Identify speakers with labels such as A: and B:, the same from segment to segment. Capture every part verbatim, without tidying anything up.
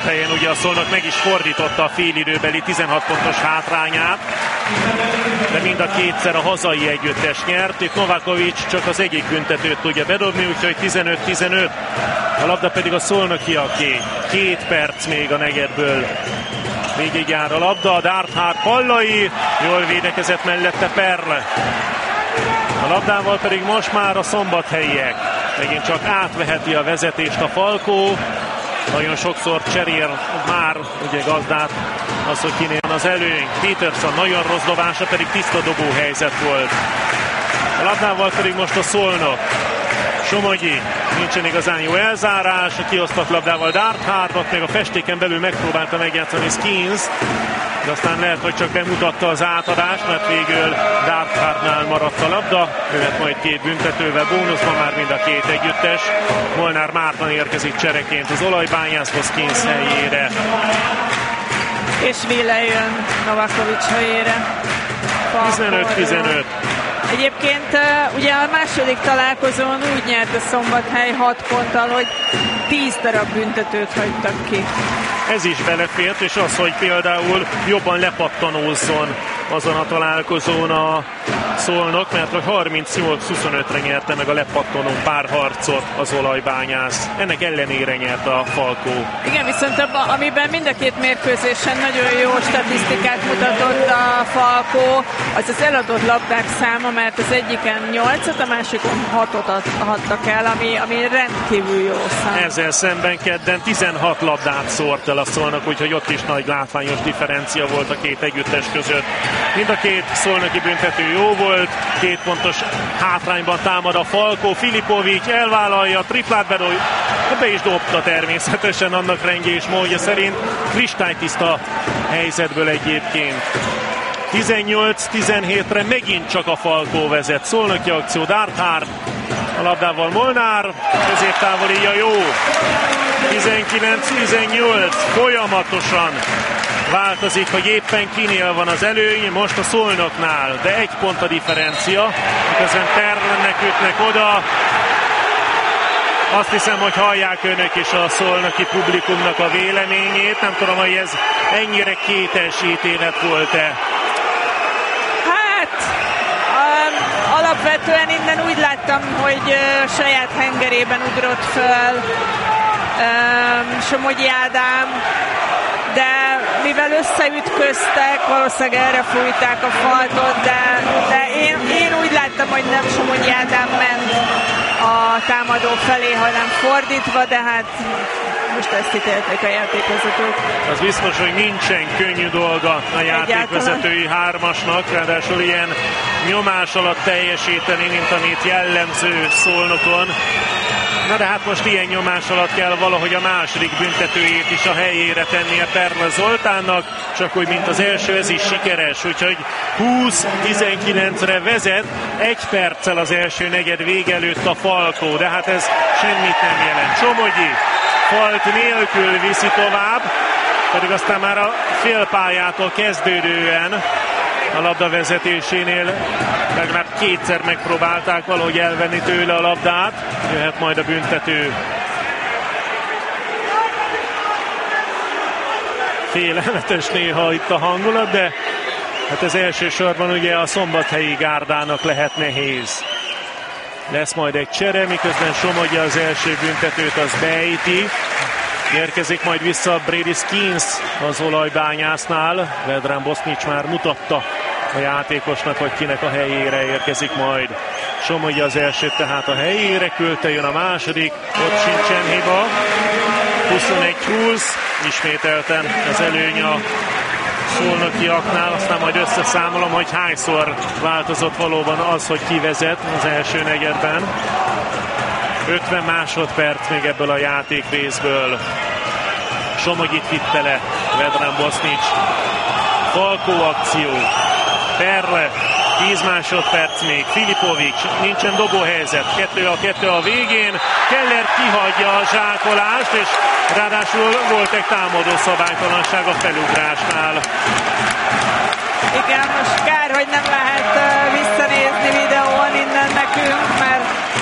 A: Helyen ugye a Szolnok meg is fordította a félidőbeli tizenhat pontos hátrányát, de mind a kétszer a hazai együttes nyert. Itt Novakovics csak az egyik büntetőt tudja bedobni, úgyhogy tizenöt tizenöt. A labda pedig a szolnokiaké. Két perc még a negyedből. Végig jár a labda, a Darthard Pallai, jól védekezett mellette Perle. A labdával pedig most már a szombathelyiek. Megint csak átveheti a vezetést a Falkó. Nagyon sokszor cserél már ugye gazdát az, hogy kinél az előny. Peterson nagyon rossz dobása, pedig tiszta dobó helyzet volt. A labdával pedig most a Szolnok. Somogyi, nincsen igazán jó elzárás, a kiosztott labdával Darthardot, még a festéken belül megpróbálta megjátszani Skins, de aztán lehet, hogy csak bemutatta az átadást, mert végül Darthardnál maradt a labda, jöhet majd két büntetővel bónuszban már mind a két együttes. Molnár Márton érkezik csereként az olajbányászhoz Skins helyére.
B: És Ville jön Novakovics helyére.
A: tizenöt tizenöt.
B: Egyébként ugye a második találkozón úgy nyert a Szombathely hat ponttal, hogy tíz darab büntetőt hagytak ki.
A: Ez is belefért, és az, hogy például jobban lepattanózzon azon a találkozón a Szolnok, mert hogy harmincnyolc huszonötre nyerte meg a lepattanó párharcot az olajbányász. Ennek ellenére nyert a Falkó.
B: Igen, viszont abban, amiben mind a két mérkőzésen nagyon jó statisztikát mutatott a Falkó, az az eladott labdák száma, mert az egyiken nyolcat, a másikon hatot adtak el, ami, ami rendkívül jó szám.
A: Ezzel szemben kedden tizenhat labdát szórt el a Szolnok, úgyhogy ott is nagy látványos differencia volt a két együttes között. Mind a két szolnoki büntető jó volt, két pontos hátrányban támad a Falkó. Filipovics elvállalja, a triplát bedobja, be is dobta természetesen annak rendje és módja szerint. Kristálytiszta helyzetből egyébként. tizennyolc tizenhétre megint csak a Falkó vezet. Szolnoki akció, Darthard, a labdával Molnár, középtávolija jó. tizenkilenc tizennyolc, folyamatosan változik, hogy éppen kinél van az előny, most a Szolnoknál, de egy pont a differencia, miközben Perlennek ütnek oda. Azt hiszem, hogy hallják önök is a szolnoki publikumnak a véleményét, nem tudom, hogy ez ennyire kétes ítélet volt-e.
B: Hát, um, alapvetően innen úgy láttam, hogy uh, saját hengerében ugrott föl um, Somogyi Ádám, de mivel összeütköztek, valószínűleg erre fújták a faltot, de, de én, én úgy láttam, hogy nem Somogyi Ádám ment a támadó felé, hanem fordítva, de hát most ezt ítélték a játékvezetők.
A: Az biztos, hogy nincsen könnyű dolga a játékvezetői hármasnak, ráadásul ilyen nyomás alatt teljesíteni, mint amit jellemző Szolnokon. Na de hát most ilyen nyomás alatt kell valahogy a második büntetőjét is a helyére tennie Perle Zoltánnak, csak úgy, mint az első, ez is sikeres, úgyhogy húsz tizenkilencre vezet, egy perccel az első negyed vége előtt a Falkó, de hát ez semmit nem jelent. Somogyi falt nélkül viszi tovább, pedig aztán már a félpályától kezdődően a labda vezetésénél legalább kétszer megpróbálták valahogy elvenni tőle a labdát. Jöhet majd a büntető. Félelmetes néha itt a hangulat, de hát ez elsősorban ugye a szombathelyi gárdának lehet nehéz. Lesz majd egy csere, miközben Somogyi az első büntetőt az beejti. Érkezik majd vissza Brady Skins az olajbányásznál. Vedran Bosnic már mutatta a játékosnak, hogy kinek a helyére érkezik majd. Somogyi az első, tehát a helyére küldte, jön a második, ott sincsen hiba. huszonegy húsz, ismételten az előny a szolnokiaknál, aztán majd összeszámolom, hogy hányszor változott valóban az, hogy ki vezet az első negyedben. ötven másodperc még ebből a játék részből. Somogyit vitte le Vedran Bosnic. Falkó akció. Perle, tíz másodperc még. Filipovics, nincsen dobóhelyzet. Kettő a kettő a végén. Keller kihagyja a zsákolást, és ráadásul volt egy támadó szabálytalanság a felugrásnál.
B: Igen, most kár, hogy nem lehet visszanézni videón innen nekünk, mert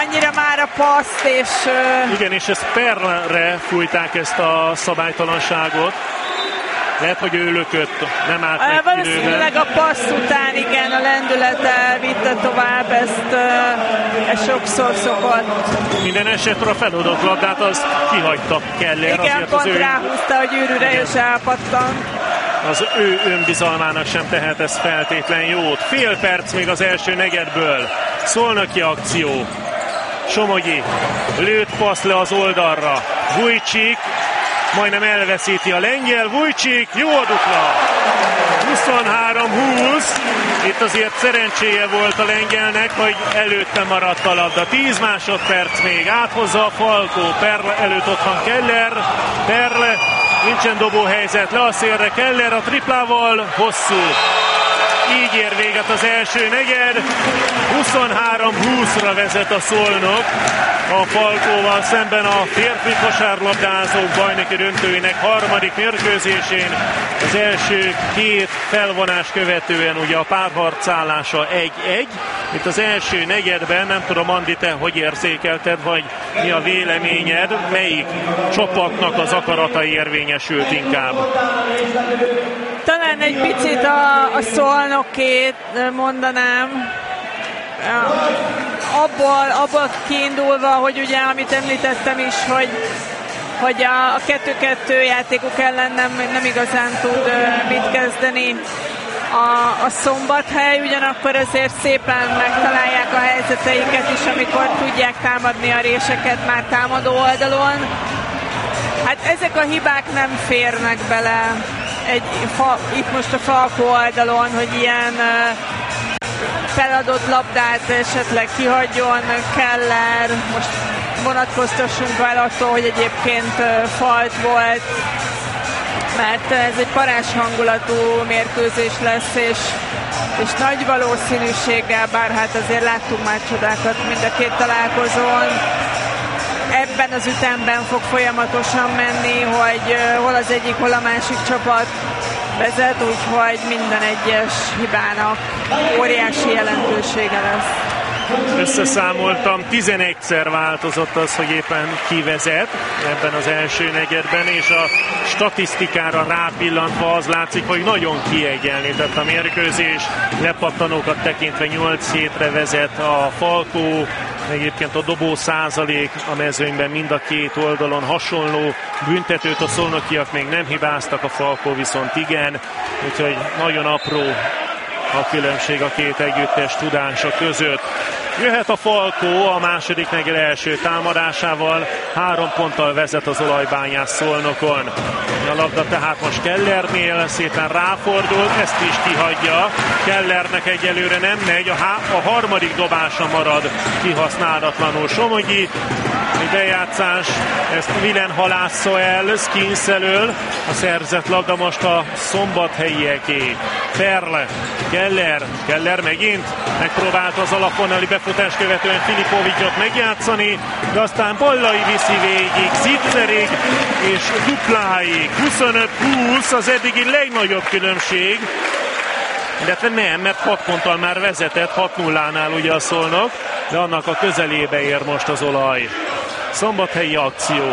B: annyira már a paszt, és...
A: Igen, és ezt Perlre fújták ezt a szabálytalanságot. Lehet, hogy ő lökött, nem állt meg
B: valószínűleg a passz után, igen, a lendülete vitte tovább, ezt, ezt sokszor szokott.
A: Minden esetre a feladott labdát az kihagyta Keller.
B: Igen, pont ő... ráhúzta, hogy űrűre és elpattant.
A: Az ő önbizalmának sem tehet ez feltétlen jót. Fél perc még az első negyedből. Szolnoki akció. Somogyi lőtt passz le az oldalra. Vujcsik majdnem elveszíti a lengyel. Vujcsik, jó a dupla. huszonhárom húsz. Itt azért szerencséje volt a lengyelnek, hogy előtte maradt a labda. tíz másodperc még. Áthozza a Falkó. Perle előtt ott van Keller. Perle, nincsen dobóhelyzet. Le a szélre Keller a triplával. Hosszú. Így ér véget az első negyed. huszonhárom húszra vezet a Szolnok a Falkóval szemben a férfi kosárlabdázók bajnoki döntőinek harmadik mérkőzésén. Az első két felvonás követően ugye a párharc állása egy-egy. Itt az első negyedben, nem tudom, Andi, te hogy érzékelted, vagy mi a véleményed, melyik csapatnak az akarata érvényesült inkább?
B: Talán egy picit a, a Szolnokét mondanám. Abból, abból kiindulva, hogy ugye, amit említettem is, hogy, hogy a kettő-kettő játékok ellen nem, nem igazán tud mit kezdeni a, a Szombathely, ugyanakkor azért szépen megtalálják a helyzeteiket is, amikor tudják támadni a réseket már támadó oldalon. Hát ezek a hibák nem férnek bele egy, fa, itt most a Falkó oldalon, hogy ilyen uh, feladott labdát esetleg kihagyjon Keller. Most vonatkoztassunk el attól, hogy egyébként uh, falt volt, mert ez egy parázs hangulatú mérkőzés lesz, és, és nagy valószínűséggel, bár hát azért láttunk már csodákat mind a két találkozón, ebben az ütemben fog folyamatosan menni, hogy uh, hol az egyik, hol a másik csapat vezet, úgyhogy minden egyes hibának óriási jelentősége lesz.
A: Összeszámoltam, tizenegyszer változott az, hogy éppen ki vezet ebben az első negyedben, és a statisztikára rápillantva az látszik, hogy nagyon kiegyenlített a mérkőzés. Lepattanókat tekintve nyolc hétre vezet a Falkó, egyébként a dobó százalék a mezőnyben mind a két oldalon hasonló. Büntetőt a szolnokiak még nem hibáztak, a Falkó viszont igen, úgyhogy nagyon apró a különbség a két együttes tudása között. Jöhet a Falkó a második negyed első támadásával, három ponttal vezet az olajbányász Szolnokon. A labda tehát most Kellernél, szépen ráfordul, ezt is kihagyja. Kellernek egyelőre nem megy, a, há- a harmadik dobása marad kihasználatlanul. Somogyi bejátszás, ezt Vilen halássza el, Skins elől, a szerzett labda most a szombathelyieké. Perle, Keller, Keller megint megpróbált az alapvonali befutás követően Filipovicsot megjátszani, de aztán Bollai viszi végig, Zitterig és dupláig. huszonöt húsz az eddigi legnagyobb különbség, illetve nem, mert hat ponttal már vezetett, hat nullánál ugye a Szolnok, de annak a közelébe ér most az olaj. Szombathelyi akció.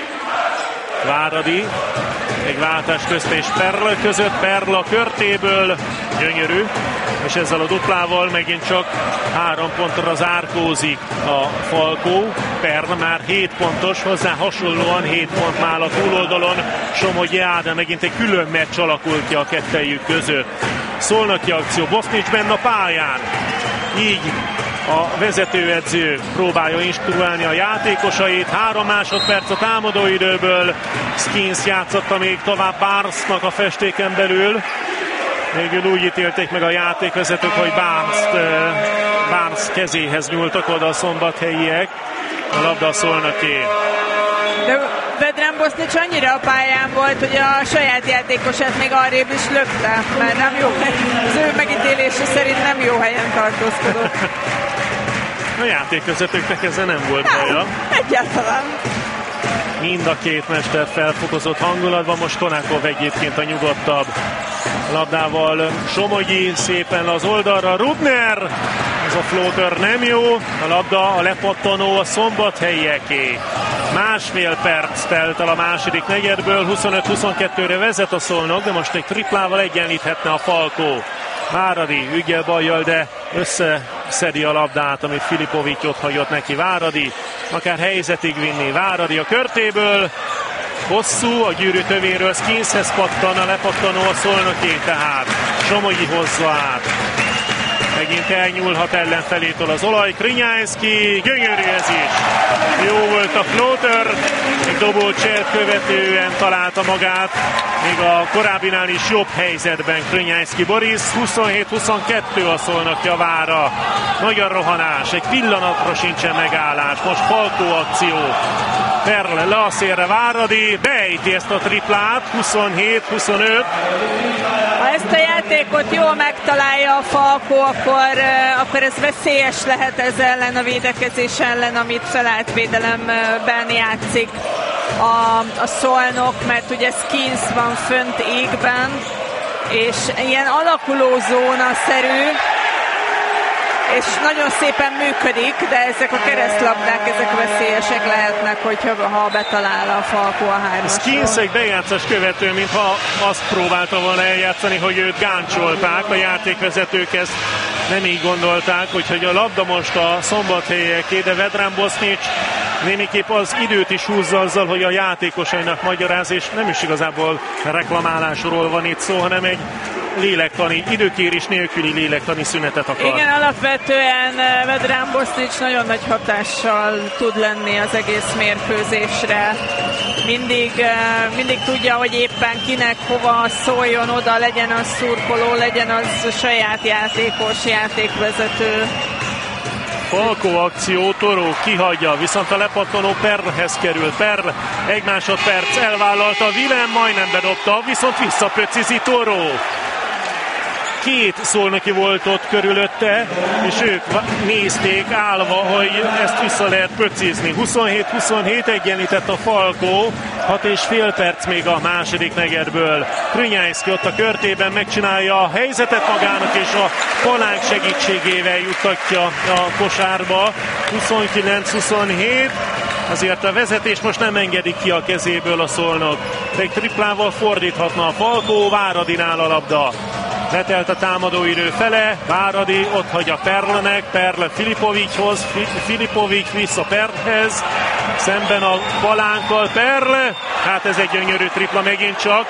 A: Váradi, egy váltás közt és Perle között, Perle a körtéből, gyönyörű, és ezzel a duplával megint csak három pontra zárkózik a Falkó. Perle már hét pontos, hozzá hasonlóan hét pont már a túloldalon Somogyi Ádám, megint egy külön meccs alakult ki a kettejük között. Szolnoki akció, Bosznics benne a pályán, így a vezetőedző próbálja instruálni a játékosait. Három másodperc a támadóidőből. Skins játszotta még tovább Barnesnak a festéken belül. Végül úgy ítélték meg a játékvezetők, hogy Barnes, Barnes kezéhez nyúltak oda a szombathelyiek. A labda a Szolnoké.
B: De Vedran Bosznics annyira a pályán volt, hogy a saját játékosát még arrébb is lökte, mert nem jó, az ő megítélése szerint nem jó helyen tartózkodott.
A: A játékvezetőknek ezzel nem volt baja.
B: Egyáltalán.
A: Mind a két mester felfokozott hangulatban, most Konakov egyébként a nyugodtabb labdával. Somogyi szépen az oldalra, Rubner Ez a floater nem jó, a labda, a lepattanó a szombathelyieké. Másfél perc telt el a második negyedből, huszonöt huszonkettőre vezet a Szolnok, de most egy triplával egyenlíthetne a Falkó. Váradi ügyel bajjal, de összeszedi a labdát, amit Filipovics ott hagyott neki. Váradi akár helyzetig vinni. Váradi a körtéből, hosszú, a gyűrű tövéről Skinshez pattan, a lepattanó a Szolnoké, tehát Somogyi hozza át. Megint elnyúlhat ellenfelétől az olaj. Krinyászki, gyönyörű ez is. Jó volt a floater, egy dobócselt követően találta magát, még a korábbinál is jobb helyzetben Krinyászki Boris. huszonhét huszonkettő a Szolnok javára. Nagy a rohanás, egy pillanatra sincsen megállás. Most Falkó akció. Perle le a szélre, Váradi beejti ezt a triplát, huszonhét huszonöt.
B: Ha ezt a játékot jól megtalálja a Falkó, akkor, akkor ez veszélyes lehet ez ellen, a védekezés ellen, amit felállt védelemben játszik a, a Szolnok, mert ugye Skins van fönt égben, és ilyen alakuló zóna-szerű, és nagyon szépen működik, de ezek a keresztlabdák, ezek veszélyesek lehetnek, hogyha ha betalál a Falkó a hármasról.
A: Skins egy bejátszás követő, mintha azt próbálta volna eljátszani, hogy őt gáncsolták, a játékvezetők ezt nem így gondolták, úgyhogy a labda most a Szombathelyeké, de Vedran Bosnics némiképp az időt is húzza azzal, hogy a játékosainak magyaráz, és nem is igazából reklamálásról van itt szó, hanem egy lélektani, időkérés nélküli lélektani szünetet akar.
B: Igen, alapvetően Vedran Bosnics nagyon nagy hatással tud lenni az egész mérkőzésre. Mindig, mindig tudja, hogy éppen kinek hova szóljon oda, legyen az szurkoló, legyen az saját játékos, játékvezető.
A: Falkó akció, Toró kihagyja, viszont a lepattanó Perlhez kerül. Perl egy másodperc elvállalta, Vilem majdnem bedobta, viszont visszapöcizi Toró. Két szolnoki volt ott körülötte, és ők nézték állva, hogy ezt vissza lehet pöcizni. huszonhét huszonhét egyenlített a Falkó, hat és fél perc még a második negyedből. Krinyászki ott a körtében megcsinálja a helyzetet magának, és a palánk segítségével juttatja a kosárba. huszonkilenc huszonhét. Azért a vezetés most nem engedik ki a kezéből a Szolnok. Egy triplával fordíthatna a Falkó, Váradinál a labda. Letelt a támadóidő fele, Váradi ott hagyja Perlenek, Perle Filipovicshoz, Filipovics vissza Perlhez, szemben a palánkkal Perle, hát ez egy gyönyörű tripla megint csak,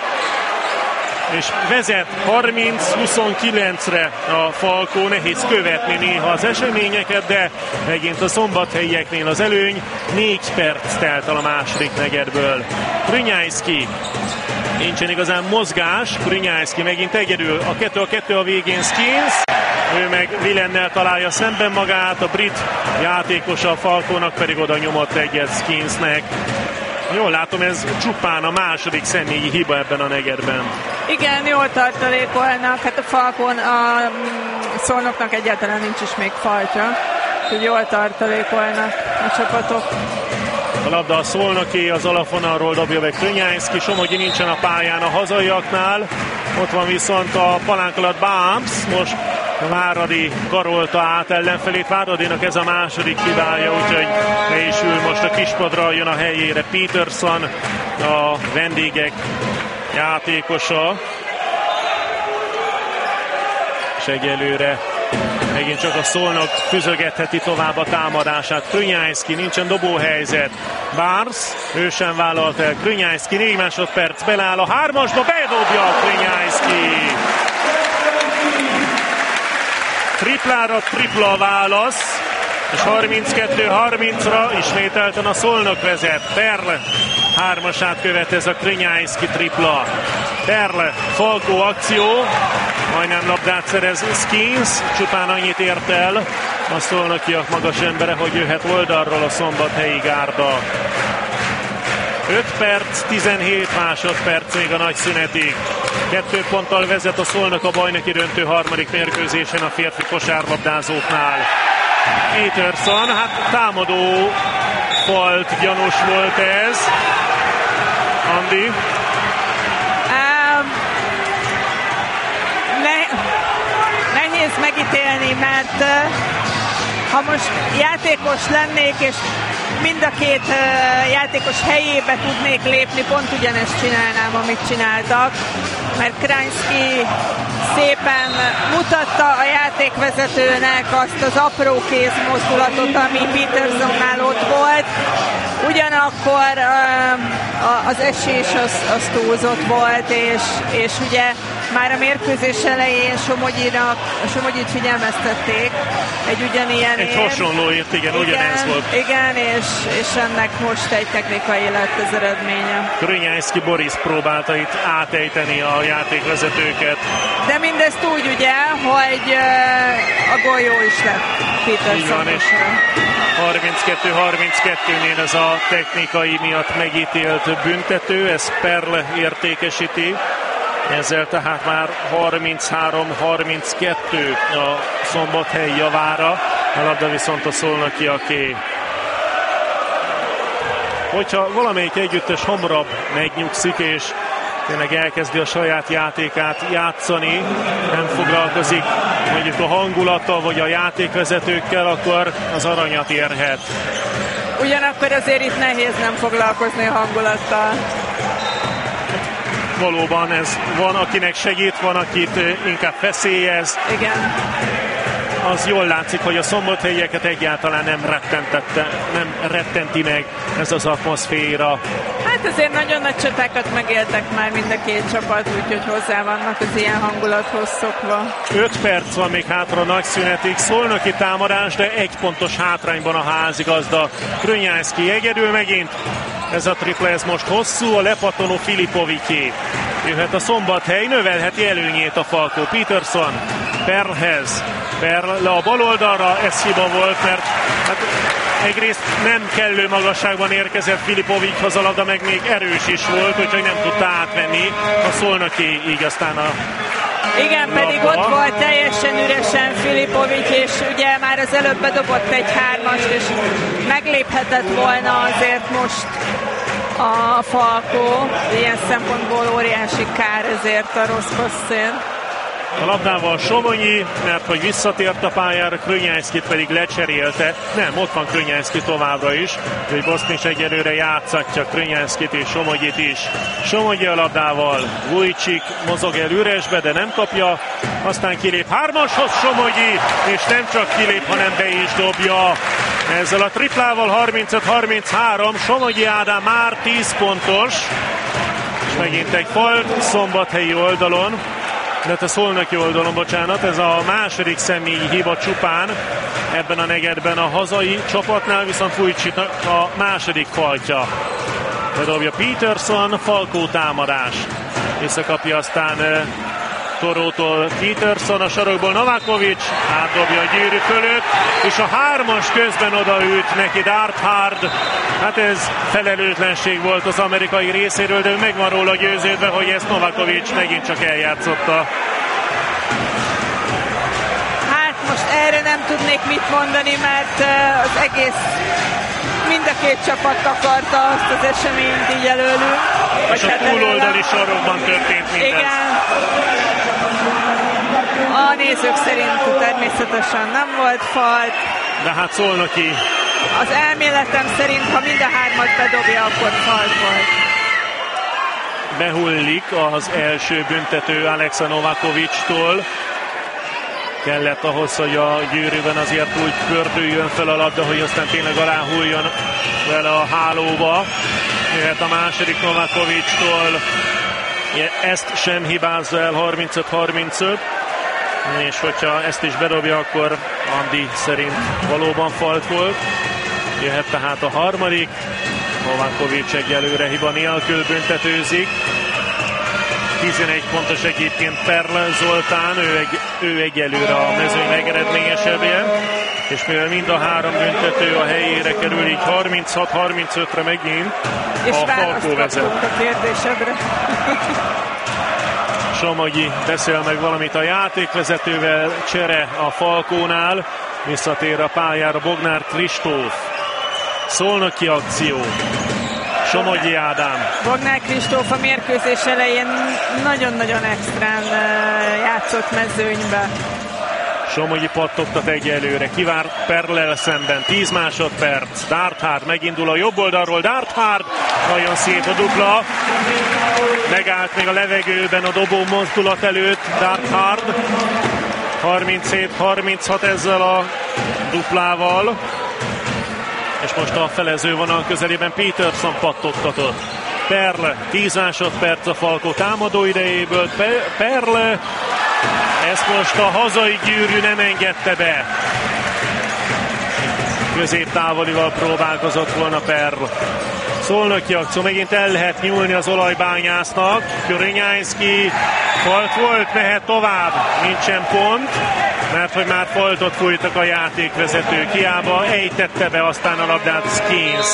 A: és vezet harminc huszonkilencre a Falkó, nehéz követni néha az eseményeket, de megint a szombathelyieknél az előny, négy perc telt el a második negyedből. Krinyászki, nincsen igazán mozgás, Krinyászki megint egyedül, a kettő a kettő a végén Skins, ő meg Vilennel találja szemben magát, a brit játékosa a Falkónak pedig oda nyomott egyet Skinsnek. Jól látom, ez csupán a második személyi hiba ebben a negyedben.
B: Igen, jól tartalékolnak, hát a Falkón a Szolnoknak egyáltalán nincs is még faltja, úgyhogy jól tartalékolnak a csapatok.
A: A labda a Szolnoké, az alapvonalról dobja meg Krinyászki, Somogyi nincsen a pályán a hazaiaknál, ott van viszont a palánk alatt Bámsz, most Váradi karolta át ellenfelét, Váradinak ez a második hibája, úgyhogy le is ül most a kispadra, jön a helyére Peterson, a vendégek játékosa, és egyelőre megint csak a Szolnok füzögetheti tovább a támadását. Krinyászki, nincsen dobóhelyzet. Barnes, ő sem vállalt el. Krinyászki, négy másodperc, beláll a hármasba, bedobja a Krinyászki. Triplára tripla válasz, és harminckettő harmincra ismételten a Szolnok vezet. Perle hármasát követ ez a Krinyászki tripla. Perle, Falkó akció, majdnem labdát szerez Skins, csupán annyit ért el a szolnokiak magas embere, hogy jöhet oldalról a szombathelyi gárda. öt perc, tizenhét másodperc még a nagy szünetig. Kettő ponttal vezet a Szolnok a bajnoki döntő harmadik mérkőzésen a férfi kosárlabdázóknál. Peterson, hát támadó falt gyanús volt ez. Andi?
B: Um, ne, nehéz megítélni, mert most játékos lennék, és mind a két uh, játékos helyébe tudnék lépni, pont ugyanezt csinálnám, amit csináltak, mert Krainski szépen mutatta a játékvezetőnek azt az apró kézmozdulatot, ami Petersonnál ott volt. Ugyanakkor uh, az esés az, az túlzott volt, és, és ugye már a mérkőzés elején Somogyinak, Somogyit figyelmeztették egy ugyanilyen
A: Egy hasonlóért, igen, igen, ugyanez volt.
B: Igen, és, és ennek most egy technikai lett az eredménye.
A: Krönyászki Boris próbálta itt átejteni a játékvezetőket.
B: De mindezt úgy ugye, hogy uh, a gól jó is lett Peterson-osra.
A: harminckettő harminckettőnél ez a technikai miatt megítélt büntető, ez Perl értékesíti. Ezzel tehát már harminchárom harminckettő a Szombathely javára, a labda viszont a Szolnokiaké. Hogyha valamelyik együttes hamarabb megnyugszik és tényleg elkezdi a saját játékát játszani, nem foglalkozik mondjuk a hangulattal vagy a játékvezetőkkel, akkor az aranyat érhet.
B: Ugyanakkor azért itt nehéz nem foglalkozni a hangulattal.
A: Valóban ez van, akinek segít, van, akit inkább feszélyez.
B: Igen.
A: Az jól látszik, hogy a szombathelyieket egyáltalán nem rettentette, nem rettenti meg ez az atmoszféra.
B: Hát azért nagyon nagy csatákat megéltek már mind a két csapat, úgyhogy hozzá vannak az ilyen hangulathoz szokva.
A: öt perc van még hátra a nagy szünetig, Szolnoki támadás, de egy pontos hátrányban a házigazda. Krönyászki egyedül megint. Ez a tripla, ez most hosszú, a lepatoló Filipoviké. Jöhet a Szombathely, növelheti előnyét a Falkó. Peterson Perlhez. Perl le a bal oldalra, ez hiba volt, mert hát egyrészt nem kellő magasságban érkezett Filipovichhoz a labda, meg még erős is volt, úgyhogy nem tudta átvenni a Szolnoki, így aztán a
B: Igen, labda. Pedig ott volt teljesen üresen Filipovics, és ugye már az előbb bedobott egy hármast, és megléphetett volna azért most a Falkó. Ilyen szempontból óriási kár ezért a rossz passzén.
A: A labdával Somonyi, mert hogy visszatért a pályára, Krönyászkit pedig lecserélte. Nem, ott van Krönyászki továbbra is, hogy Bosznics egyelőre játszatja Krönyászkit és Somonyit is. Somogyi a labdával, Vujcsik mozog el üresbe, de nem kapja, aztán kilép hármashoz Somogyi, és nem csak kilép, hanem be is dobja. Ezzel a triplával harmincöt harminchárom, Somogyi Ádám már tíz pontos, és megint egy falt Szombathelyi oldalon. De a Szolnoki oldalon, bocsánat, ez a második személyi hiba csupán ebben a negyedben a hazai csapatnál, viszont Vujcsitnak a második faltja. Bedobja Peterson, Falkó támadás. Visszakapja aztán uh, Torótól Peterson, a sarokból Novakovic, átdobja a gyűrű fölött, és a hármas közben odaüt neki Darthard. Hát ez felelőtlenség volt az amerikai részéről, de ő meg van róla győződve, hogy ezt Novakovic megint csak eljátszotta.
B: Hát most erre nem tudnék mit mondani, mert az egész, mind a két csapat akarta azt az eseményt így előlünk.
A: És a túloldali sarokban történt mindez.
B: Igen. A nézők szerint természetesen nem volt falt.
A: De hát Szolnoki.
B: Az elméletem szerint, ha mind a hármat bedobja, akkor falt volt.
A: Behullik az első büntető Aleksa Novakovicstól. Kellett ahhoz, hogy a gyűrűben azért úgy pördüljön fel a labda, hogy aztán tényleg aláhulljon vele a hálóba. Jöhet a második Novakovicstól. Ezt sem hibázza el, harmincöt harmincöt. És hogyha ezt is bedobja, akkor Andi szerint valóban falt volt. Jöhet tehát a harmadik. Novakovic egyelőre hiba nélkül büntetőzik. tizenegy pontos egyébként Perl Zoltán, ő, egy, ő egyelőre a mezőny legeredményesebbje. És mivel mind a három büntető a helyére kerül, így harminchat harmincötre megint
B: és
A: a Falkó vezet.
B: a kérdésedre.
A: Somogyi beszél meg valamit a játékvezetővel, csere a Falkónál, visszatér a pályára Bognár Kristóf. Szolnoki akció. Somogyi Ádám.
B: Bognár Kristóf a mérkőzés elején nagyon-nagyon extrán játszott mezőnybe.
A: Somogyi pattogtat egyelőre, kivárt Perlel szemben, tíz másodperc, Darthard megindul a jobb oldalról, Darthard, nagyon szép a dupla, megállt még a levegőben a dobó mozdulat előtt Darthard, harminchét harminchat ezzel a duplával, és most a felező vonal közelében Peterson pattogtatott. Perle, tíz másodperc a Falkó támadó idejéből, Pe- Perle, ezt most a hazai gyűrű nem engedte be. Középtávolival próbálkozott volna Perl. Szolnoki akció, megint el lehet nyúlni az olajbányásznak. Körinyánszki, falt volt, mehet tovább, nincsen pont, mert hogy már faltot fújtak a játékvezetők. Hiába ejtette be aztán a labdát Skins.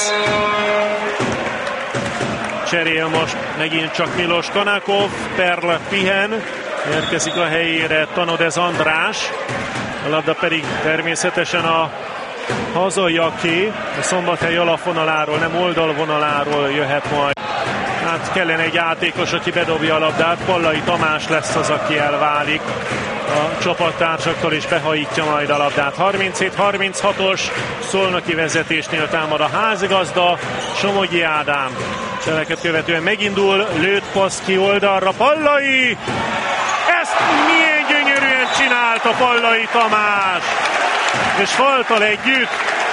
A: Cserél most megint csak Milos Kanakov, Perl pihen, érkezik a helyére Tanodez András, a labda pedig természetesen a hazaiaké, a Szombathely alapvonaláról, nem oldalvonaláról jöhet majd. Hát kellene egy játékos, aki bedobja a labdát, Pallai Tamás lesz az, aki elválik a csapattársaktól, és behajítja majd a labdát. harminchét harminchatos szolnoki vezetésnél támad a házigazda, Somogyi Ádám. Cseleket követően megindul, lőtt passz ki oldalra, Pallai! Ezt milyen gyönyörűen csinálta Pallai Tamás! És faltal együtt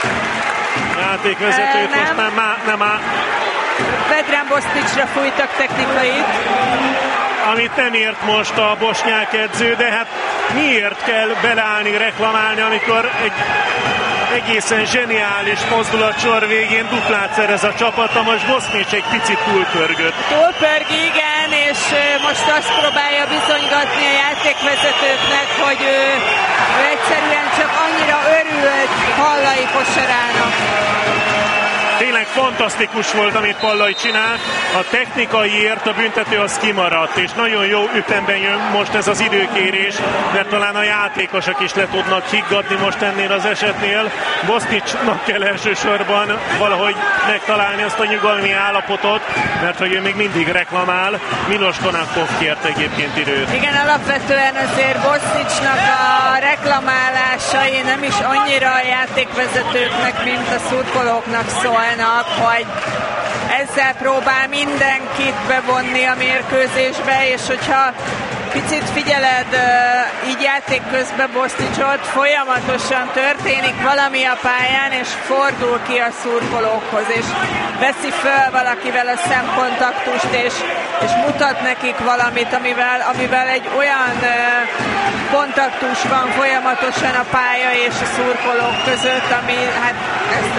A: játékvezetőt e, most nem áll, nem áll.
B: Vedran Bosticsra fújtak technikait.
A: Amit nem ért most a bosnyák edző, de hát miért kell beleállni, reklamálni, amikor egy egészen zseniális mozdulatsor végén duplát szerez a csapata, most Bosznics egy picit túlpörgött.
B: Túlpörg, igen, és most azt próbálja bizonygatni a játékvezetőknek, hogy ő, ő egyszerűen csak annyira örült Pallai kosarának.
A: Tényleg fantasztikus volt, amit Pallai csinált. A technikaiért a büntető az kimaradt, és nagyon jó ütemben jön most ez az időkérés, mert talán a játékosok is le tudnak higgadni most ennél az esetnél. Bosznicsnak kell elsősorban valahogy megtalálni azt a nyugalmi állapotot, mert hogy ő még mindig reklamál. Milos Konakov kért egyébként időt.
B: Igen, alapvetően azért Bosznicsnak a reklamálásai nem is annyira a játékvezetőknek, mint a szurkolóknak szól, hogy ezzel próbál mindenkit bevonni a mérkőzésbe, és hogyha picit figyeled így játék közben Bosznicsot, folyamatosan történik valami a pályán, és fordul ki a szurkolókhoz, és veszi föl valakivel a szemkontaktust, és, és mutat nekik valamit, amivel, amivel egy olyan kontaktus van folyamatosan a pálya és a szurkolók között, ami hát ezt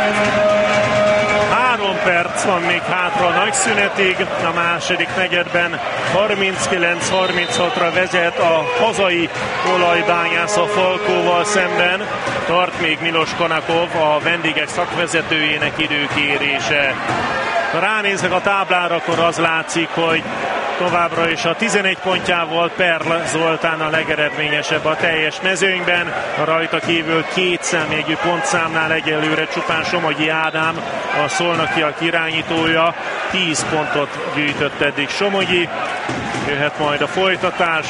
A: Három perc van még hátra a nagy szünetig, a második negyedben harminckilenc harminchatra vezet a hazai olajbányász a Falkóval szemben. Tart még Milos Konakov, a vendégek szakvezetőjének időkérése. Ha ránézek a táblára, akkor az látszik, hogy továbbra is a tizenegy pontjával Perl Zoltán a legeredményesebb a teljes mezőnyben. A rajta kívül két személyű pontszámnál egyelőre csupán Somogyi Ádám, a szolnokiak irányítója. tíz pontot gyűjtött eddig Somogyi. Jöhet majd a folytatás.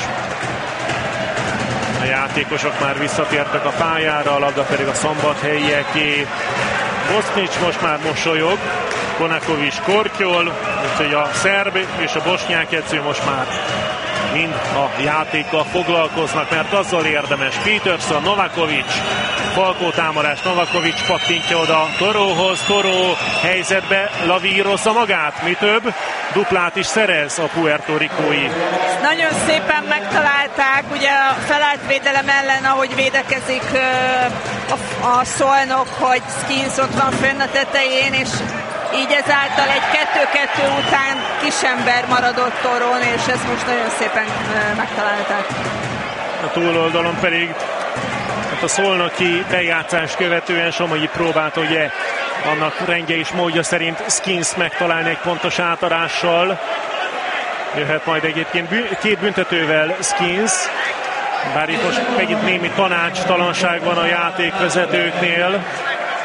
A: A játékosok már visszatértek a pályára, a labda pedig a szombathelyieké. Bosznics most már mosolyog, Konakov is kortyol, úgyhogy a szerb és a bosnyák edző most már mind a játékkal foglalkoznak, mert azzal érdemes. Peterson, Novakovic, Falkó támadás, Novakovic pattintja oda Toróhoz, Toró helyzetbe lavírozza magát, mi több, duplát is szerez a puertorikói.
B: Nagyon szépen megtalálták, ugye a felállt védelem ellen, ahogy védekezik a, a Szolnok, hogy Skins ott van fönn a tetején, és így ezáltal egy kettő-kettő után kisember maradott Torón, és ezt most nagyon szépen megtalálták.
A: A túloldalon pedig hát a szolnoki bejátszás követően Somogyi próbált ugye annak rendje és módja szerint Skins megtalálni egy pontos átadással. Jöhet majd egyébként két büntetővel Skins, bár itt most megint némi tanácstalanság van a játékvezetőknél.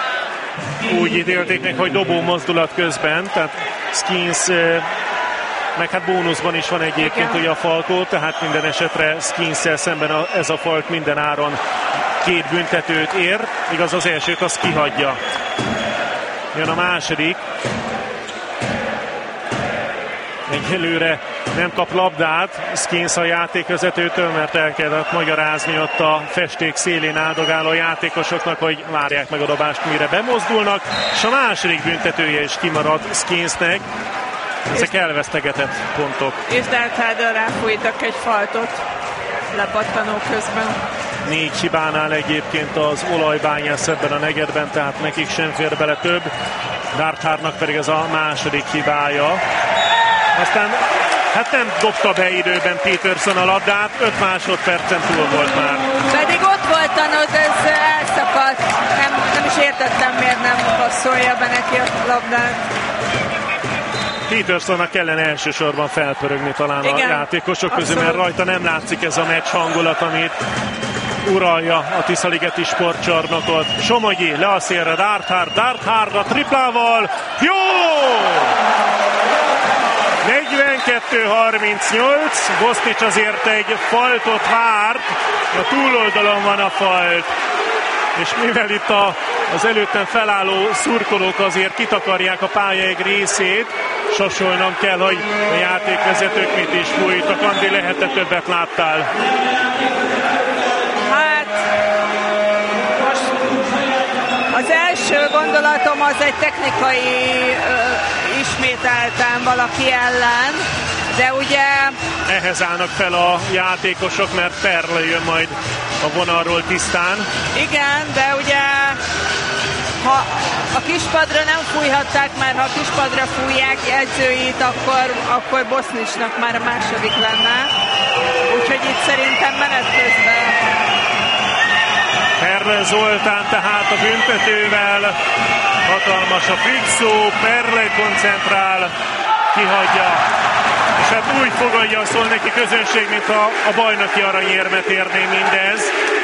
A: Úgy ítélték meg, hogy dobó mozdulat közben, tehát Skins meg hát bónuszban is van egyébként ugye a Falkó, tehát minden esetre Skinssel szemben a, ez a Falk minden áron két büntetőt ér, igaz az elsőt az kihagyja. Jön a második. Egyelőre nem kap labdát Skins a játékvezetőtől, mert el kellett magyarázni ott a festék szélén áldogáló játékosoknak, hogy várják meg a dobást, mire bemozdulnak, és a második büntetője is kimarad Skinsnek. Ezek elvesztegetett pontok.
B: És Dartharddal ráfújtak egy faltot lepattanó közben.
A: Négy hibánál egyébként az olajbányász ebben a negyedben, tehát nekik sem fér bele több. Darthardnak pedig ez a második hibája. Aztán hát nem dobta be időben Peterson a labdát, öt másodpercen túl volt már.
B: Pedig ott volt Tanod, ez elszakadt. Nem, nem is értettem, miért nem passzolja be neki a labdát.
A: Petersonnak kellene elsősorban felpörögni talán. Igen, a játékosok közül, mert rajta nem látszik ez a meccs hangulat, amit uralja a Tiszaligeti sportcsarnokot. Somogyi le a szélre, Darthard, Darthard a triplával. Jó! negyvenkettő harmincnyolc, Bosnic azért egy faltot várt, a túloldalon van a falt. És mivel itt a, az előttem felálló szurkolók azért kitakarják a pálya egy részét, sasolnom kell, hogy a játékvezetők mit is fújtak. Andi, lehet-e többet láttál?
B: Hát, most az első gondolatom az egy technikai ö, ismételten valaki ellen, de ugye...
A: Ehhez állnak fel a játékosok, mert Perle jön majd a vonalról tisztán.
B: Igen, de ugye ha a kispadra nem fújhatták, mert ha a kispadra fújják edzőit, akkor, akkor Bosnicnak már a második lenne. Úgyhogy itt szerintem menet közben.
A: Perle Zoltán tehát a büntetővel. Hatalmas a fixó, Perle koncentrál, kihagyja. És hát úgy fogadja szól neki közönség, mint a, a bajnoki aranyérmet érné mindez.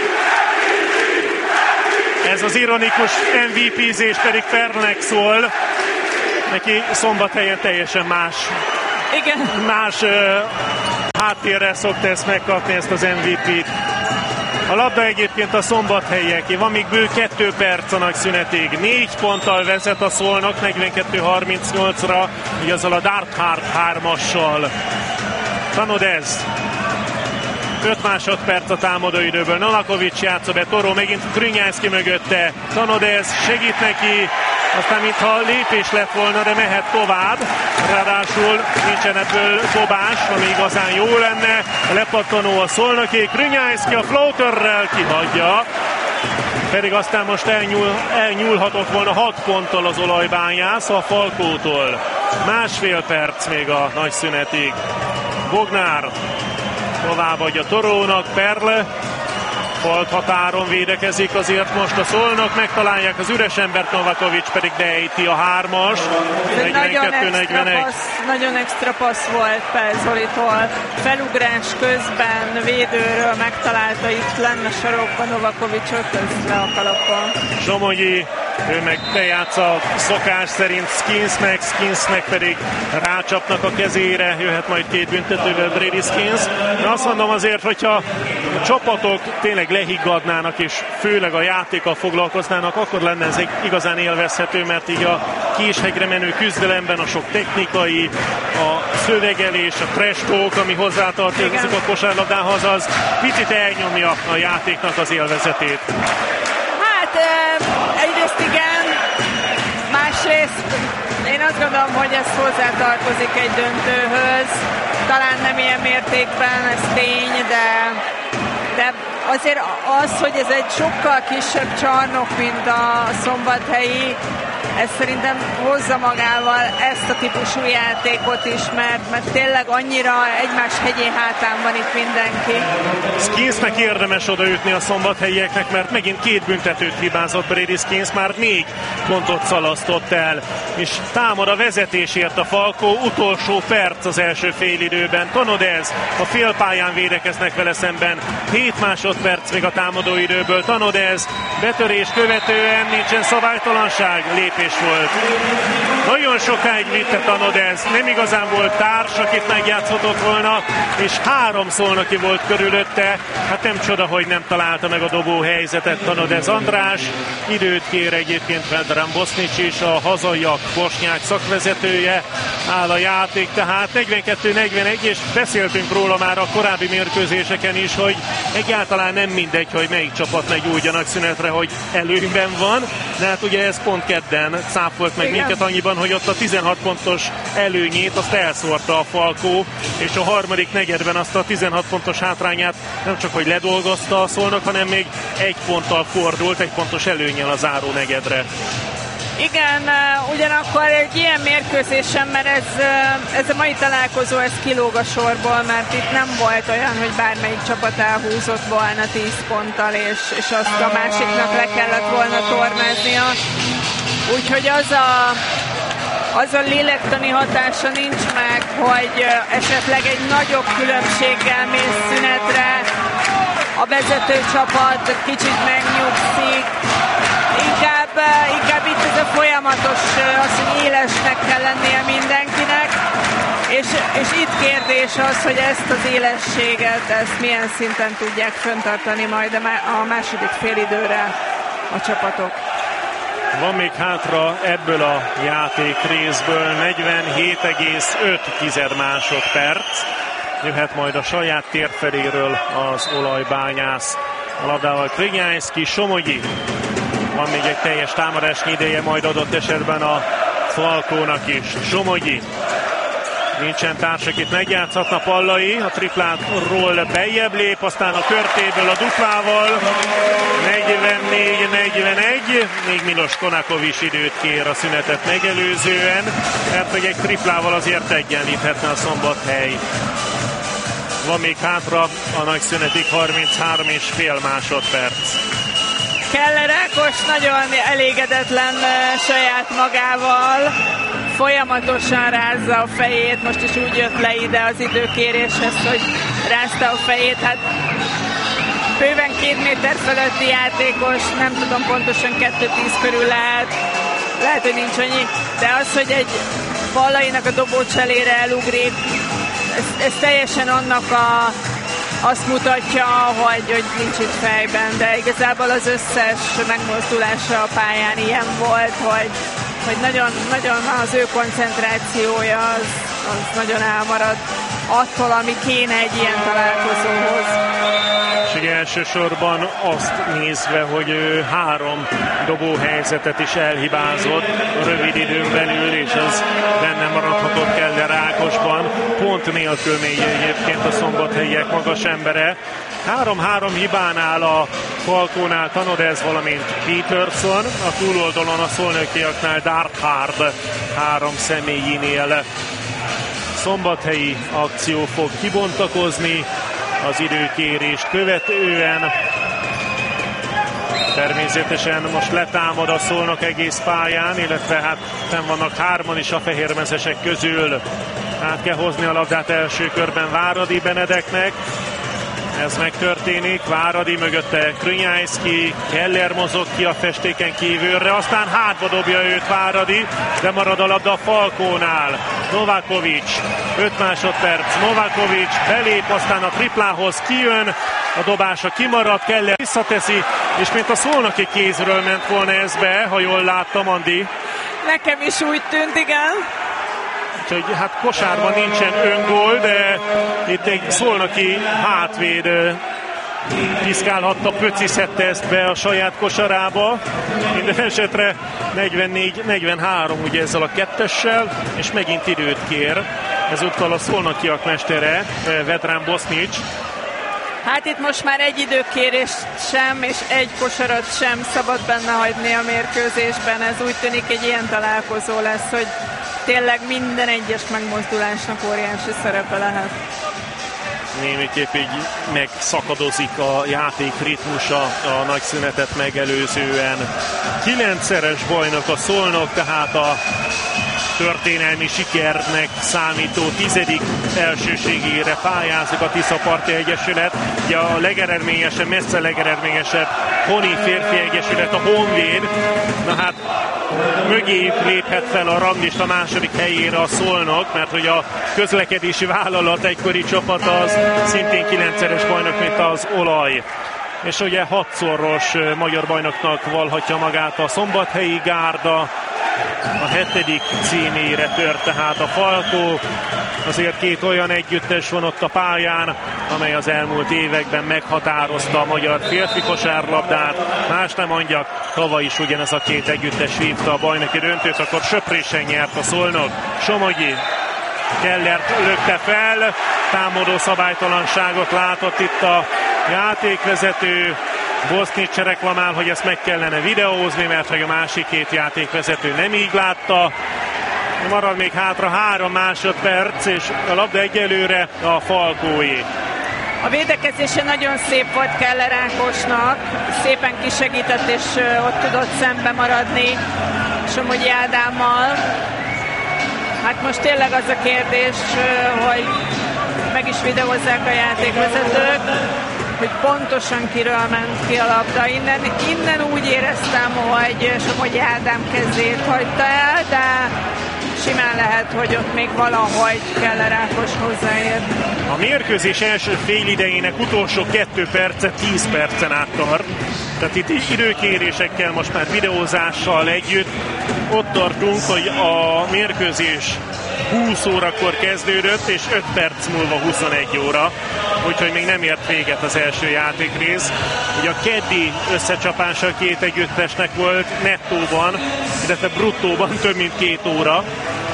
A: Ez az ironikus em vé pé-zés pedig Perlnek szól. Neki Szombathelyen teljesen más.
B: Igen.
A: Más uh, háttérrel szokta ezt megkapni, ezt az em vé pét. A labda egyébként a szombathelyieké. Van még bő kettő perc a nagy szünetig. Négy ponttal vezet a Szolnok negyvenkettő harmincnyolcra, így azzal a Darthard hármassal. Tanodez. öt másodperc a támadóidőből. Nolakovics játsza be, Toró megint Grünyászki mögötte. Tanodez segít neki, aztán mintha lépés lett volna, de mehet tovább. Ráadásul nincsen ebből dobás, ami igazán jó lenne. A lepattanó a Szolnoké, Grünyászki a floaterrel kihagyja. Pedig aztán most elnyúl, elnyúlhatott volna hat ponttal az olajbányász a Falkótól. Másfél perc még a nagy szünetig. Bognár továbbadja Torónak, Perle falt határon védekezik azért most a Szolnok, megtalálják az üres embert, Novakovics pedig beejti a hármas. negyvenkettő negyvenegy.
B: Nagyon extra passz volt Pelzolitól. Felugrás közben védőről megtalálta itt lenne sarokban Novakovicsot, ez le a kalapon.
A: Somogyi, ő meg bejátsza szokás szerint Skinsnek, Skinsnek pedig rácsapnak a kezére, jöhet majd két büntetővel Brady Skins. De azt mondom azért, hogyha a csapatok tényleg lehiggadnának és főleg a játékkal foglalkoznának, akkor lenne ez igazán élvezhető, mert így a késhegyre menő küzdelemben a sok technikai, a szövegelés, a trash talk, ami hozzátartozik a kosárlabdához, az picit elnyomja a játéknak az élvezetét.
B: Hát egyrészt igen, másrészt én azt gondolom, hogy ez hozzátartozik egy döntőhöz. Talán nem ilyen mértékben, ez tény, de, de azért az, hogy ez egy sokkal kisebb csarnok, mint a szombathelyi, ez szerintem hozza magával ezt a típusú játékot is, mert, mert tényleg annyira egymás hegyén hátán van itt mindenki.
A: Skinsnek érdemes odaütni a szombathelyieknek, mert megint két büntetőt hibázott Brady Skins, már négy pontot szalasztott el, és támad a vezetésért a Falkó, utolsó perc az első félidőben. Tanodez a félpályán védekeznek vele szemben, hét másodperc még a támadóidőből. Tanodez betörés követően nincsen szabálytalanság, lép lépés volt. Nagyon sokáig vitte Tanodez, nem igazán volt társ, akit megjátszhatott volna, és három szolnoki volt körülötte. Hát nem csoda, hogy nem találta meg a dobó helyzetet Tanodez András. Időt kér egyébként Vedran Bosnic is, a hazaiak bosnyák szakvezetője. Áll a játék, tehát negyvenkettő negyvenegy, és beszéltünk róla már a korábbi mérkőzéseken is, hogy egyáltalán nem mindegy, hogy melyik csapat megy úgy a nagyszünetre, hogy előnyben van, de hát ugye ez pont kedden cáfolt meg minket annyiban, hogy ott a tizenhat pontos előnyét azt elszórta a Falkó, és a harmadik negyedben azt a tizenhat pontos hátrányát nem csak hogy ledolgozta a Szolnok, hanem még egy ponttal fordult, egy pontos előnnyel a záró negyedre.
B: Igen, ugyanakkor egy ilyen mérkőzésen, mert ez, ez a mai találkozó, ez kilóg a sorból, mert itt nem volt olyan, hogy bármelyik csapat elhúzott volna tíz ponttal, és, és azt a másiknak le kellett volna tornáznia. Úgyhogy az a, az a lélektani hatása nincs meg, hogy esetleg egy nagyobb különbséggel mész szünetre, a vezető csapat kicsit megnyugszik, Inkább, inkább itt ez a folyamatos, az, hogy élesnek kell lennie mindenkinek, és, és itt kérdés az, hogy ezt az élességet, ezt milyen szinten tudják fenntartani majd a második félidőre a csapatok.
A: Van még hátra ebből a játék részből negyvenhét egész öt másodperc. Jöhet majd a saját térfeléről az olajbányász. A labdával Krignyászki, Somogyi. Van még egy teljes támadásnyi ideje majd adott esetben a Falkónak is. Somogyi. Nincsen társ, akit megjátszhatna. Pallai a triplátról bejjebb lép, aztán a körtéből a duplával. negyvennégy negyvenegy. Még Milos Konakovics időt kér a szünetet megelőzően, mert hogy egy triplával azért egyenlíthetne a Szombathely. Van még hátra a nagy szünetig harminchárom és fél másodperc.
B: Keller Ákos nagyon elégedetlen saját magával, folyamatosan rázza a fejét, most is úgy jött le ide az időkéréshez, hogy rázta a fejét, hát bőven két méter fölötti játékos, nem tudom pontosan kettő tíz körül lehet, lehet, hogy nincs annyi, de az, hogy egy Pallainak a dobócselére elugrik, ez, ez teljesen annak a azt mutatja, hogy, hogy nincs itt fejben, de igazából az összes megmozdulása a pályán ilyen volt, hogy, hogy nagyon, nagyon az ő koncentrációja az, az nagyon elmarad attól, ami kéne egy ilyen találkozóhoz.
A: És elsősorban azt nézve, hogy ő három dobóhelyzetet is elhibázott rövid időn belül, és az benne maradhatott Keller Ákosban. Pont nélkül még egyébként a szombathelyiek magas embere. három-három hibánál a Falkónál Tanodez, valamint Peterson, a túloldalon a szolnokiaknál Darkhard három személyinél. Szombathelyi akció fog kibontakozni az időkérést követően. Természetesen most letámad a Szolnok egész pályán, illetve hát fenn vannak hárman is a fehérmezesek közül. Át kell hozni a labdát első körben Váradi Benedeknek. Ez megtörténik, Váradi mögötte Krignyászki, Keller mozog ki a festéken kívülre, aztán hátba dobja őt Váradi, de marad a labda a Falkónál. Novakovics, öt másodperc, Novakovics belép, aztán a triplához kijön, a dobása kimarad, Keller visszateszi, és mint a szolnoki kézről ment volna ez be, ha jól láttam, Andi.
B: Nekem is úgy tűnt, igen.
A: Úgyhogy hát kosárban nincsen öngól, de itt egy szolnoki hátvéd piszkálhatta, pöcizhette ezt be a saját kosarába. Minden esetre negyvennégy negyvenhárom ugye ezzel a kettessel, és megint időt kér. Ezúttal a szolnokiak mestere, Vedran Bosnic.
B: Hát itt most már egy időkérés sem, és egy kosarat sem szabad benne hagyni a mérkőzésben. Ez úgy tűnik egy ilyen találkozó lesz, hogy tényleg minden egyes megmozdulásnak óriási szerepe lehet.
A: Némiképp így megszakadozik a játék ritmusa a nagy szünetet megelőzően. Kilencszeres bajnok a Szolnok, tehát a történelmi sikernek számító tizedik elsőségére pályázik a Tiszaparti Egyesület. Ugye a legeredményesebb, messze legeredményesebb honi férfi egyesület, a Honvéd. Na hát mögé léphet fel a ranglista második helyére a Szolnok, mert hogy a közlekedési vállalat egykori csapat az szintén kilencszeres bajnok, mint az Olaj. És ugye hatszoros magyar bajnoknak valhatja magát a Szombathelyi Gárda, a hetedik címére tört tehát a Falkó. Azért két olyan együttes van ott a pályán, amely az elmúlt években meghatározta a magyar férfi kosárlabdát. Más nem mondjak, tavaly is ugyanez a két együttes vívta a bajnoki döntőt, akkor söprésen nyert a Szolnok. Somogyi Kellert lökte fel, támadó szabálytalanságot látott itt a játékvezető. Bosznics reklamál, hogy ezt meg kellene videózni, mert hogy a másik két játékvezető nem így látta. Marad még hátra három másodperc, és a labda egyelőre a Falkóé.
B: A védekezése nagyon szép volt Keller Ákosnak, szépen kisegített, és ott tudott szembe maradni Somogyi Ádámmal. Hát most tényleg az a kérdés, hogy meg is videózzák a játékvezetők, hogy pontosan kiről ment ki a labda. Innen, innen úgy éreztem, hogy Somogyi Ádám kezét hagyta el, de simán lehet, hogy ott még valahogy Keller Ákos hozzáér.
A: A mérkőzés első félidejének utolsó kettő perce tíz percen át tart. Tehát itt időkérésekkel, most már videózással együtt ott tartunk, hogy a mérkőzés húsz órakor kezdődött, és öt perc múlva huszonegy óra, úgyhogy még nem ért véget az első játékrész. Ugye a keddi összecsapása a két együttesnek volt nettóban, illetve bruttóban több mint két óra,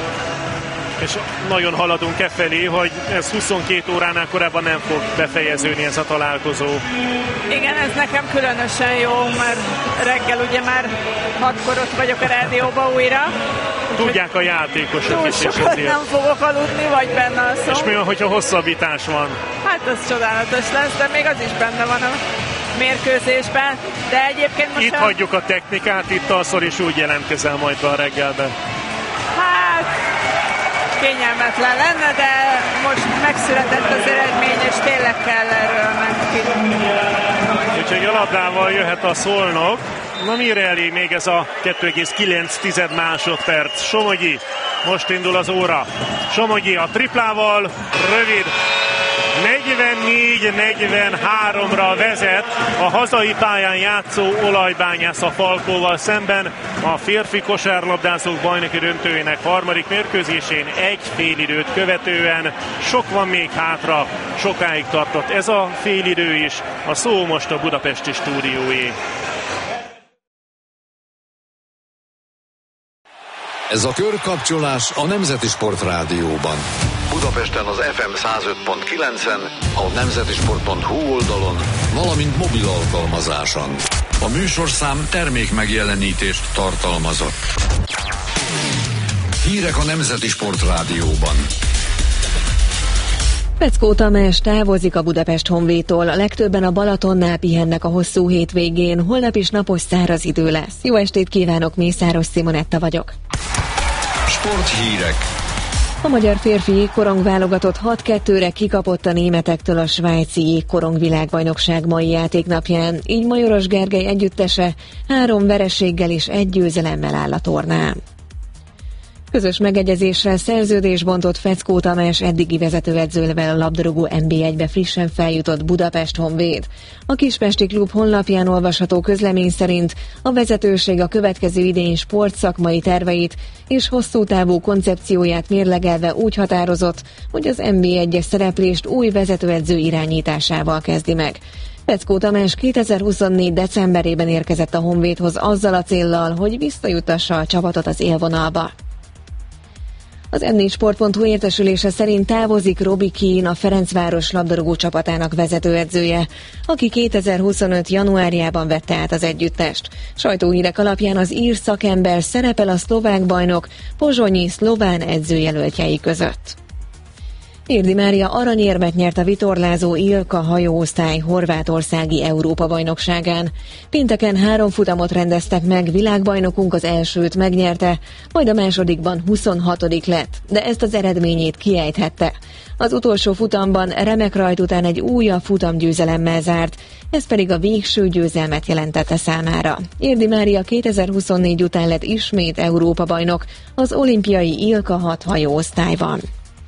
A: és nagyon haladunk e felé, hogy ez huszonkét óránál korábban nem fog befejeződni ez a találkozó.
B: Igen, ez nekem különösen jó, mert reggel ugye már hatkor ott vagyok a rádióban újra.
A: Tudják a játékosok
B: túl
A: is, és
B: sokat
A: ezért.
B: nem fogok aludni, vagy benne a szó.
A: És mi van, hogyha hosszabbítás van?
B: Hát az csodálatos lesz, de még az is benne van a mérkőzésben. De egyébként most...
A: Itt
B: a...
A: hagyjuk a technikát, itt alszol, és úgy jelentkezel majd be a reggelben.
B: Hát... kényelmetlen lenne, de most megszületett az eredmény, és tényleg kell erről ment ki.
A: Úgyhogy a labdával jöhet a Szolnok. Na mire elég még ez a kettő egész kilenc másodperc. Somogyi, most indul az óra. Somogyi a triplával, rövid. negyvennégy negyvenháromra vezet a hazai pályán játszó Olajbányász a Falkóval szemben. A férfi kosárlabdázók bajnoki döntőjének harmadik mérkőzésén egy félidőt követően. Sok van még hátra, sokáig tartott ez a félidő is. A szó most a budapesti stúdióé.
C: Ez a körkapcsolás a Nemzeti Sport Rádióban. Budapesten az ef em száz öt pont kilencen, a nemzetisport pont hu oldalon, valamint mobil alkalmazáson. A műsorszám termék megjelenítést tartalmazott. Hírek a Nemzeti Sport Rádióban.
D: Peckó Tamás távozik a Budapest Honvédtól, legtöbben a Balatonnál pihennek a hosszú hétvégén, holnap is napos száraz idő lesz. Jó estét kívánok, Mészáros Simonetta vagyok.
C: Sporthírek.
D: A magyar férfi jégkorong válogatott hat kettőre kikapott a németektől a svájci jégkorong világbajnokság mai játéknapján, így Majoros Gergely együttese három vereséggel és egy győzelemmel áll a tornán. Közös megegyezéssel szerződés bontott Peckó Tamás eddigi vezetőedzővel a labdarúgó en bé egybe frissen feljutott Budapest Honvéd. A kispesti klub honlapján olvasható közlemény szerint a vezetőség a következő idény sportszakmai terveit és hosszú távú koncepcióját mérlegelve úgy határozott, hogy az en bé egyes szereplést új vezetőedző irányításával kezdi meg. Peckó Tamás kétezer-huszonnégy decemberében érkezett a Honvédhoz azzal a céllal, hogy visszajutassa a csapatot az élvonalba. Az em négy sport pont hu értesülése szerint távozik Robi Keane, a Ferencváros labdarúgó csapatának vezetőedzője, aki kétezer-huszonöt januárjában vette át az együttest. Sajtóhírek alapján az ír szakember szerepel a szlovák bajnok Pozsonyi szlován edzőjelöltjei között. Érdi Mária aranyérmet nyert a vitorlázó Ilka hajóosztály horvátországi Európa-bajnokságán. Pénteken három futamot rendeztek meg, világbajnokunk az elsőt megnyerte, majd a másodikban huszonhatodik lett, de ezt az eredményét kiejthette. Az utolsó futamban remek rajt után egy újabb futamgyőzelemmel zárt, ez pedig a végső győzelmet jelentette számára. Érdi Mária kétezer-huszonnégy után lett ismét Európa-bajnok az olimpiai Ilka hat hajóosztályban.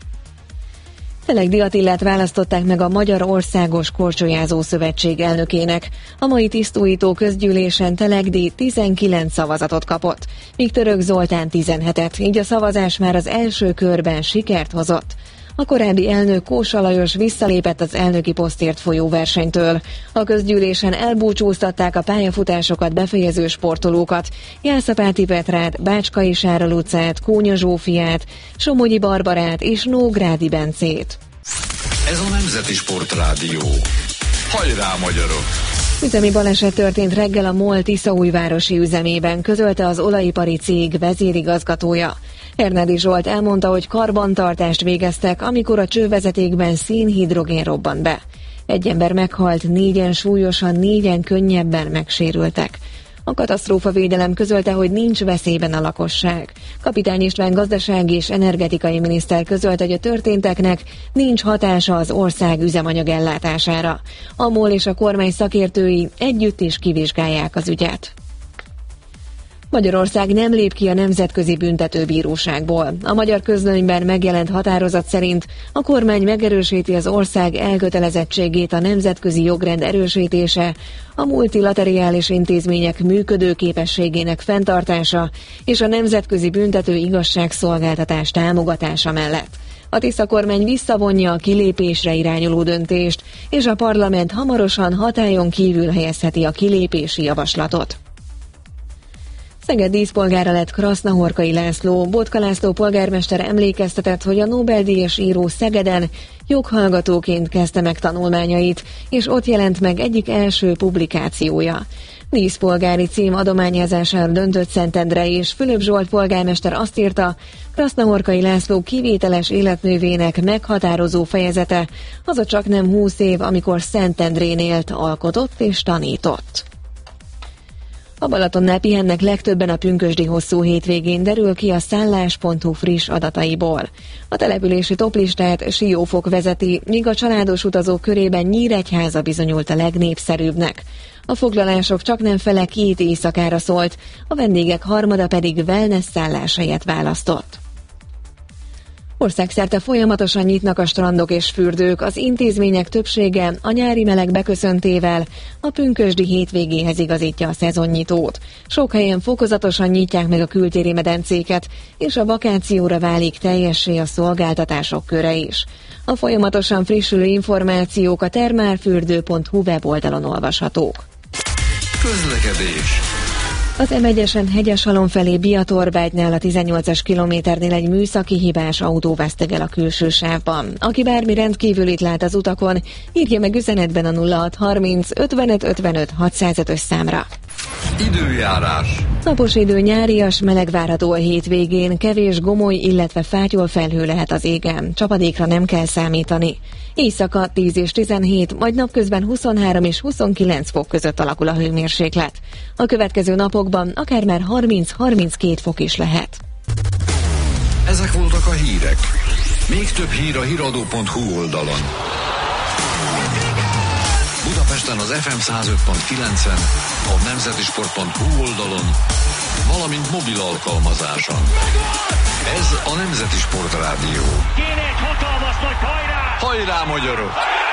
D: Felegdi Attilát választották meg a Magyar Országos Korcsolyázó Szövetség elnökének. A mai tisztújító közgyűlésen Telegdi tizenkilenc szavazatot kapott, míg Török Zoltán tizenhetet, így a szavazás már az első körben sikert hozott. A korábbi elnök Kósa Lajos visszalépett az elnöki posztért folyó versenytől. A közgyűlésen elbúcsúztatták a pályafutásokat befejező sportolókat, Jászapáti Petrát, Bácskai Sára Lucát, Kónya Zsófiát, Somogyi Barbarát és Nógrádi Bencét.
C: Ez a Nemzeti Sportrádió. Hajrá, magyarok!
D: Üzemi baleset történt reggel a MOL Tiszaújvárosi üzemében, közölte az olajipari cég vezérigazgatója. Hernádi Zsolt elmondta, hogy karbantartást végeztek, amikor a csővezetékben szénhidrogén robbant be. Egy ember meghalt, négyen súlyosan, négyen könnyebben megsérültek. A katasztrófavédelem közölte, hogy nincs veszélyben a lakosság. Kapitány István gazdasági és energetikai miniszter közölte, hogy a történteknek nincs hatása az ország üzemanyag ellátására. A MOL és a kormány szakértői együtt is kivizsgálják az ügyet. Magyarország nem lép ki a Nemzetközi Büntetőbíróságból. A Magyar Közlönyben megjelent határozat szerint a kormány megerősíti az ország elkötelezettségét a nemzetközi jogrend erősítése, a multilaterális intézmények működőképességének fenntartása és a nemzetközi büntető igazságszolgáltatás támogatása mellett. A Tisza kormány visszavonja a kilépésre irányuló döntést, és a parlament hamarosan hatályon kívül helyezheti a kilépési javaslatot. Szeged díszpolgára lett Krasznahorkai László. Botka László polgármester emlékeztetett, hogy a Nobel-díjas író Szegeden joghallgatóként kezdte meg tanulmányait, és ott jelent meg egyik első publikációja. Díszpolgári cím adományozására döntött Szentendre, és Fülöp Zsolt polgármester azt írta, Krasznahorkai László kivételes életművének meghatározó fejezete az a csaknem húsz év, amikor Szentendrén élt, alkotott és tanított. A Balatonnál pihennek legtöbben a pünkösdi hosszú hétvégén, derül ki a szállás pont hu friss adataiból. A települési toplistát Siófok vezeti, míg a családos utazók körében Nyíregyháza bizonyult a legnépszerűbbnek. A foglalások csaknem fele két éjszakára szólt, a vendégek harmada pedig wellness szálláshelyet választott. Országszerte folyamatosan nyitnak a strandok és fürdők, az intézmények többsége a nyári meleg beköszöntével a pünkösdi hétvégéhez igazítja a szezonnyitót. Sok helyen fokozatosan nyitják meg a kültéri medencéket, és a vakációra válik teljessé a szolgáltatások köre is. A folyamatosan frissülő információk a termálfürdő pont hu weboldalon olvashatók.
C: Közlekedés.
D: Az em egyesen Hegyeshalom felé Biatorbágynál a tizennyolcas kilométernél egy műszaki hibás autó vesztegel a külső sávban. Aki bármi rendkívülit lát az utakon, írja meg üzenetben a nulla hat harminc ötvenöt ötvenöt hatszázötös számra.
C: Időjárás.
D: Napos idő, nyárias, meleg várható a hétvégén, kevés gomoly, illetve fátyol felhő lehet az égen. Csapadékra nem kell számítani. Éjszaka tíz és tizenhét, majd napközben huszonhárom és huszonkilenc fok között alakul a hőmérséklet. A következő napokban akár már harminc-harminckét fok is lehet.
C: Ezek voltak a hírek. Még több hír a híradó pont hu oldalon. Budapesten az ef em száz öt pont kilencen, a nemzetisport pont hu oldalon, valamint mobil alkalmazáson. Ez a Nemzeti Sportrádió.
E: Kéne egy hatalmas nagy hajrá!
C: Hajrá, magyarok!